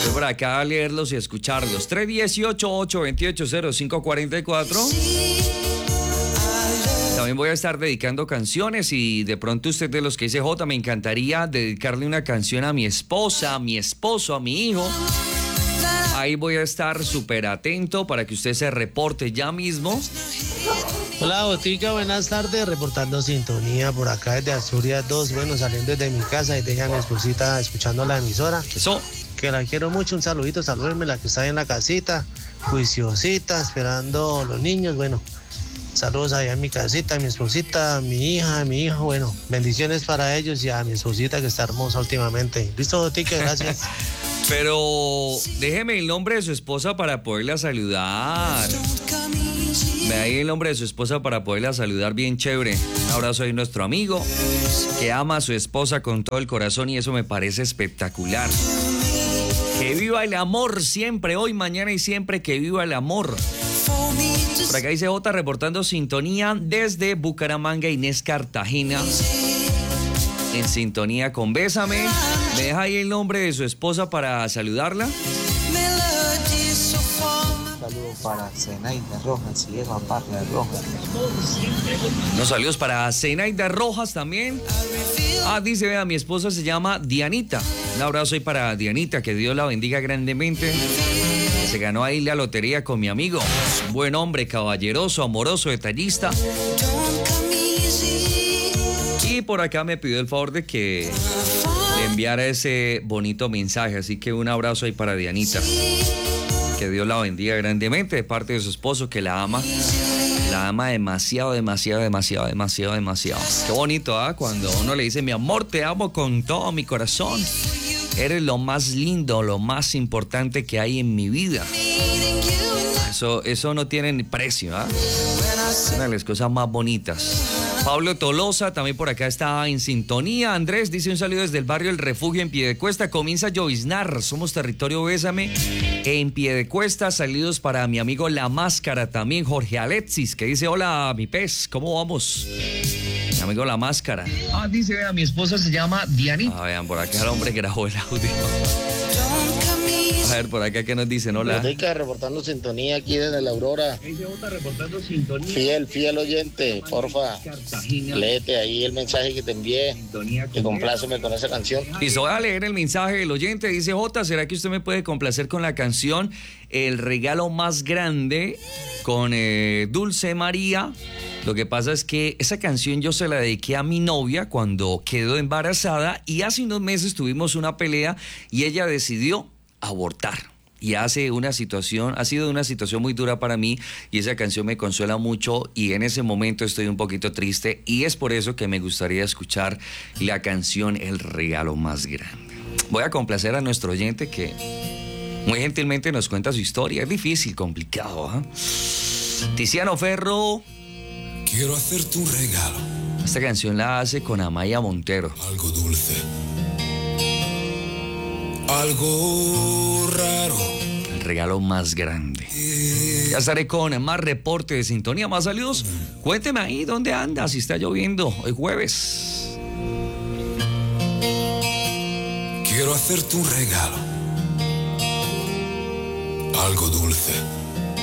Voy por acá a leerlos y escucharlos. 318-828-0544. También voy a estar dedicando canciones y de pronto usted de los que dice, Jota, me encantaría dedicarle una canción a mi esposa, a mi esposo, a mi hijo. Ahí voy a estar súper atento para que usted se reporte ya mismo. Hola, Botica, buenas tardes, reportando sintonía por acá desde Asturias 2, bueno, saliendo desde mi casa y dejé a mi esposita escuchando la emisora. Eso. Que la quiero mucho, un saludito, salúdenme la que está ahí en la casita, juiciosita, esperando los niños, bueno, saludos allá en mi casita, a mi esposita, a mi hija, a mi hijo, bueno, bendiciones para ellos y a mi esposita que está hermosa últimamente. Listo, Botica, gracias. Pero déjeme el nombre de su esposa para poderla saludar. Me da ahí el nombre de su esposa para poderla saludar bien chévere. Un abrazo ahí nuestro amigo que ama a su esposa con todo el corazón y eso me parece espectacular. Que viva el amor siempre, hoy, mañana y siempre, que viva el amor. Por acá dice Jota reportando sintonía desde Bucaramanga, Inés Cartagena. En sintonía con Bésame. ¿Me deja ahí el nombre de su esposa para saludarla? Saludos para Zenaida Rojas y Eva Parra Rojas. Unos saludos para Zenaida Rojas también. Dice, vea, mi esposa se llama Dianita. Un abrazo ahí para Dianita, que Dios la bendiga grandemente. Se ganó ahí la lotería con mi amigo. Un buen hombre, caballeroso, amoroso, detallista. Y por acá me pidió el favor de que le enviara ese bonito mensaje. Así que un abrazo ahí para Dianita. Que Dios la bendiga grandemente de parte de su esposo que la ama. La ama demasiado, demasiado, demasiado, demasiado, demasiado. Qué bonito, cuando uno le dice, mi amor, te amo con todo mi corazón. Eres lo más lindo, lo más importante que hay en mi vida. Eso no tiene ni precio, Una de las cosas más bonitas. Pablo Tolosa también por acá está en sintonía. Andrés dice un saludo desde el barrio El Refugio en Piedecuesta. Comienza a lloviznar. Somos territorio Bésame en Piedecuesta. Saludos para mi amigo La Máscara también. Jorge Alexis que dice, hola mi pez, ¿cómo vamos? Mi amigo La Máscara. Dice, vea, mi esposa se llama Dianita. Vean, por acá el hombre grabó el audio. A ver, por acá que nos dicen, hola. Botica reportando sintonía aquí desde la Aurora. Reportando sintonía. Fiel oyente, porfa. Léete ahí el mensaje que te envié. Que compláceme con esa canción. Listo, voy a leer el mensaje del oyente. Dice, Jota, ¿será que usted me puede complacer con la canción El Regalo Más Grande con Dulce María? Lo que pasa es que esa canción yo se la dediqué a mi novia cuando quedó embarazada y hace unos meses tuvimos una pelea y ella decidió abortar. Y ha sido una situación muy dura para mí y esa canción me consuela mucho y en ese momento estoy un poquito triste y es por eso que me gustaría escuchar la canción El Regalo Más Grande. Voy a complacer a nuestro oyente que muy gentilmente nos cuenta su historia. Es difícil, complicado. Tiziano Ferro. Quiero hacerte un regalo. Esta canción la hace con Amaya Montero. Algo dulce. Algo raro. El regalo más grande. Ya estaré con más reporte de sintonía, más saludos. Cuénteme ahí dónde anda, si está lloviendo. Hoy jueves. Quiero hacerte un regalo. Algo dulce.